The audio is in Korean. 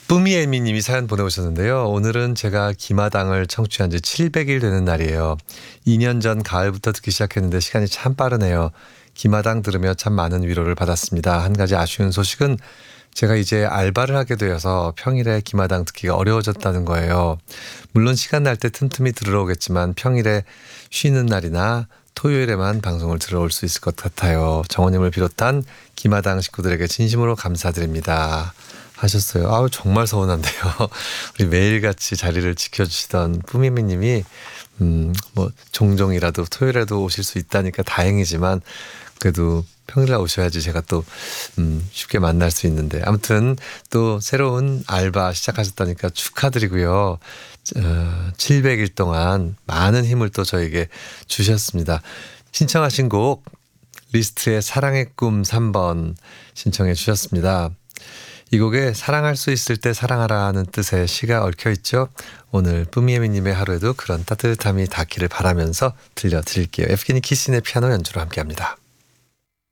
뿌미애미 님이 사연 보내오셨는데요. 오늘은 제가 기마당을 청취한 지 700일 되는 날이에요. 2년 전 가을부터 듣기 시작했는데 시간이 참 빠르네요. 기마당 들으며 참 많은 위로를 받았습니다. 한 가지 아쉬운 소식은 제가 이제 알바를 하게 되어서 평일에 기마당 듣기가 어려워졌다는 거예요. 물론 시간 날 때 틈틈이 들으러 오겠지만 평일에 쉬는 날이나 토요일에만 방송을 들어올 수 있을 것 같아요. 정호님을 비롯한 기마당 식구들에게 진심으로 감사드립니다. 하셨어요. 아우, 정말 서운한데요. 우리 매일같이 자리를 지켜주시던 뿌미미 님이 뭐 종종이라도 토요일에도 오실 수 있다니까 다행이지만 그래도 평일날 오셔야지 제가 또 쉽게 만날 수 있는데, 아무튼 또 새로운 알바 시작하셨다니까 축하드리고요. 700일 동안 많은 힘을 또 저에게 주셨습니다. 신청하신 곡 리스트의 사랑의 꿈 3번 신청해 주셨습니다. 이 곡에 사랑할 수 있을 때 사랑하라는 뜻의 시가 얽혀 있죠. 오늘 뿌미애미님의 하루에도 그런 따뜻함이 닿기를 바라면서 들려드릴게요. 에프게니 키스인의 피아노 연주로 함께합니다.